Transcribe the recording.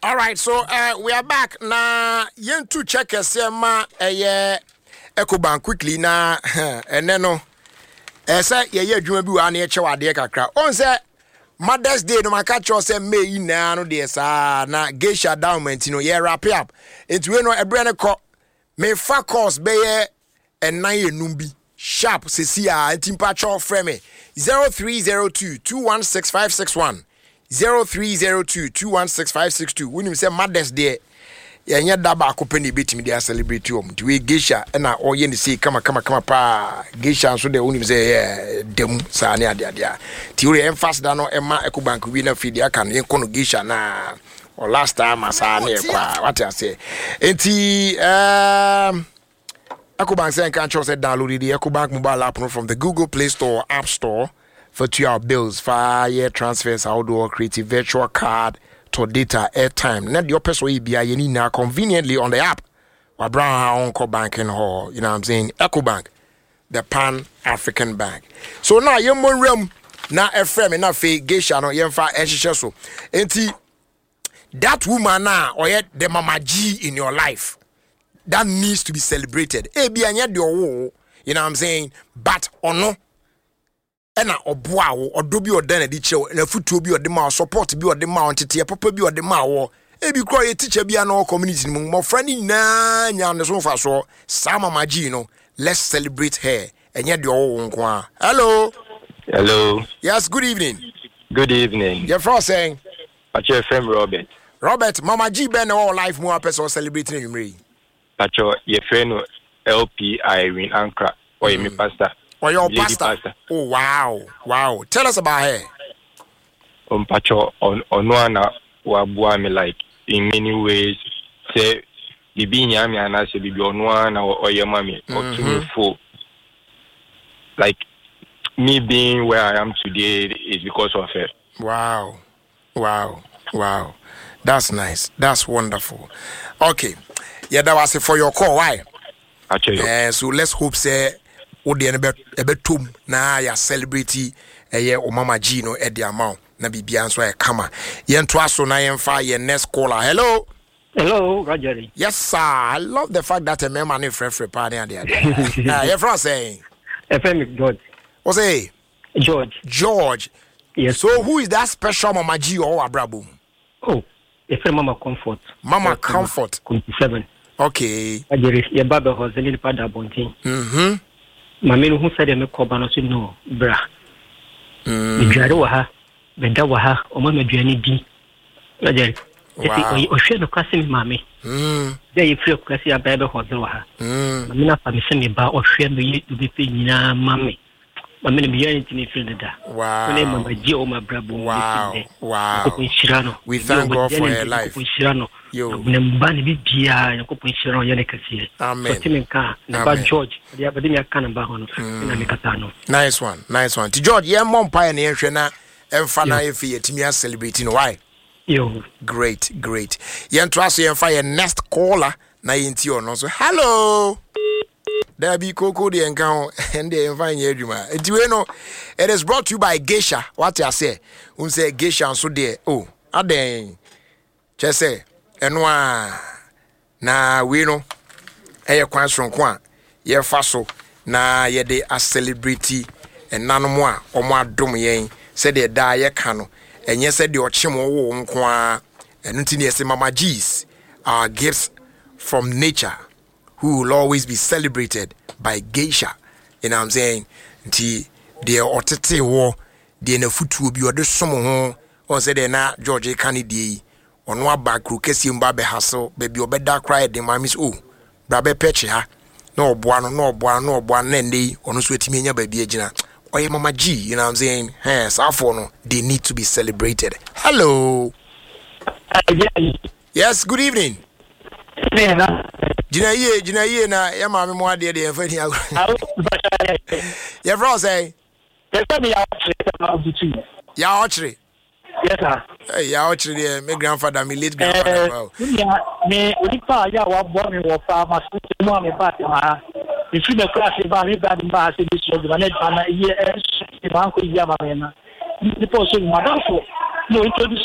All right, so we are back na yen to check esema Ecobank quickly na and then no say ye adwuma bi wa na ye chewa de kakra. On say Mother's Day no maka cho say May na no de sa na Geisha endowment no ye wrap up. It we no ebre ne ko me fa course be ye ennan enum bi sharp sesi a ntimpa cho frame me 0302 216561 0302 216562. When you say Mother's Day, yanya daba ko peni betimi dey celebrate you. We Geisha na oye ni say kama pa Geisha so dey unim say dem sa ne ade ti we emphasize da no ema Ecobank we na feed aka no yenko no Geisha na or last time asa na ekwa what I say enti Ecobank say can choose download the Ecobank mobile app from the Google Play Store or App Store for 2 hour bills, fire transfers, outdoor creative virtual card to data airtime. Not your person be a now conveniently on the app. Or brown banking hall, you know what I'm saying? Ecobank, the Pan African Bank. So now you room now a frame enough Geisha no yemfa enshisha so. Enti that woman now or yet the mama G in your life that needs to be celebrated. Be anya de owo, you know what I'm saying? But or no. Ena oboa wo odobi odan adi chew na futuo bi ode ma support bi ode ma ontete papa bi ode ma wo e bi kro ye teacher bi na community mu mo friend na nya ne so fa so sama magi no let's celebrate her enye de owo nko a hello yes good evening your friend saying Pacho friend Robert mama G ben all life mu person celebrating you Pacho your friend LP Irene Ankra or me pastor. Or your pastor. Oh wow. Tell us about her. Pacho on one wa me like in many ways. Say the being yami and I say be on one or your mommy or 2 like me being where I am today is because of her. Wow. That's nice. That's wonderful. Okay. Yeah, that was it for your call. Why? So let's hope say Odi ebetum na ya celebrity o mama G no e de amount na bibia nso e kama ye nto aso na ye mfa ye next caller. Hello Rajari. Yes sir, I love the fact that a man na frefre pa na ade your friend saying FM George. What's say George. Yes. So who is that special mama G or abrabo? Oh, FM Mama Comfort 27. Okay. Rajari ye baba ho zeli pada bontin. Mami no hu said me ko ba no so no bra. Midware wa ha, benda wa ha, o ma maduane di. Rajari. Eti o hwe no kwase mi mami. Dey you free kwase ya ba be ho wa ha. Mami na fa me se me ba o hwe no yi du be pe nyina mami. Mami no bi yan ti ni free da. Wow. Ne mama ji o ma bra bo. Wow. We thank God for her life. Yo. Amen. George. Nice one. To George, yeah, mom pioneer na emfa if you timia celebrating why? Yo. Great. Yen trust you emfa next caller na yenti ono so. Hello. There be Coco the encounter and the envine yeduma. It is brought to you by Geisha. What I say? Say Geisha so there. Oh, aden. Just say enwa na we no eye kwan sonkwa ye fa so na ye de a celebrity enanomo a omo adom yen se de da ye ka no enye se de ochemo wo nko a enunti ne se mama G's are gifts from nature who will always be celebrated by Geisha. You know what I'm saying? Nti de otete wo de na futuo bi ode somo ho o se de na George Kennedy ono abakru kesi mba be haso baby obeda cry de mamis oh bra be peche ha na oboa na ndey ono so etimi anya baby agina oye mama G, you know what I'm saying? Safo no they need to be celebrated. Hello. Yes, good evening. Jina ye na ya mama mo ade de enfani ago. Your bro say ya ochre. Yes, sir. Hey, ya ochre my grandfather, my late grandfather. Me onipa ya wa bo me wo fa ma so te mo me ba te ma. If you the class ba me ba ba se bi so ba na ye e ba ko ya ma me na. Ni po so ma da so no introduce